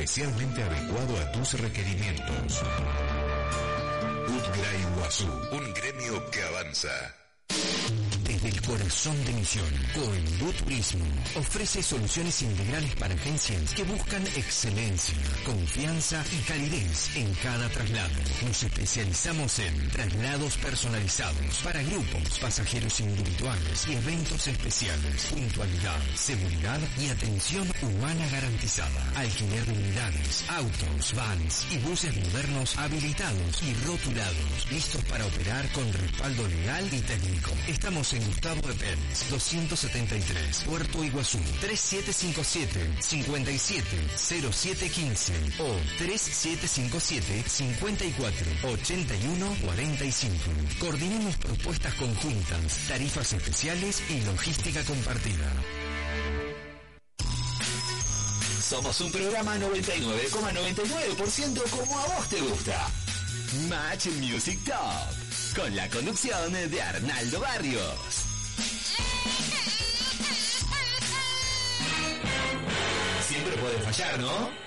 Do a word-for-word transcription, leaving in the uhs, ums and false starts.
especialmente adecuado a tus requerimientos. Utgra Iguazú, un gremio que avanza. Desde el corazón de Misión, Coendu Turismo ofrece soluciones integrales para agencias que buscan excelencia, confianza y calidez en cada traslado. Nos especializamos en traslados personalizados para grupos, pasajeros individuales y eventos especiales, puntualidad, seguridad y atención humana garantizada. Alquiler de unidades, autos, vans y buses modernos habilitados y rotulados, listos para operar con respaldo legal y técnico. Estamos en Gustavo de Pérez, doscientos setenta y tres, Puerto Iguazú, tres siete cinco siete, cinco siete cero siete uno cinco o tres siete cinco siete, cinco cuatro, ocho uno cuatro cinco. Coordinamos propuestas conjuntas, tarifas especiales y logística compartida. Somos un programa noventa y nueve coma noventa y nueve por ciento como a vos te gusta. Match Music Top, con la conducción de Arnaldo Barrios. Siempre puede fallar, ¿no?